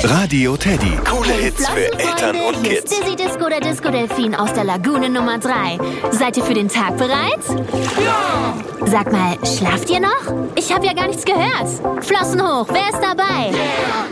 Radio Teddy. Coole Hey, Hits für Eltern und Kids. Dizzy Disco, der Disco-Delfin aus der Lagune Nummer 3. Seid ihr für den Tag bereit? Ja! Sag mal, schlaft ihr noch? Ich habe ja gar nichts gehört. Flossen hoch, wer ist dabei? Yeah.